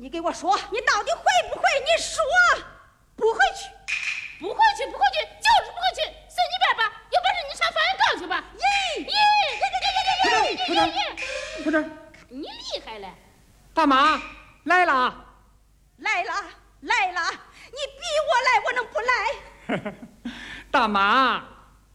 你给我说，你到底会不会？你说， 不回去，不回去，不回去，就是不回去，随你便吧。有本事你上法院告去吧。 不是， 你厉害了。 大妈来了， 来了，你逼我来，我能不来？ 大妈。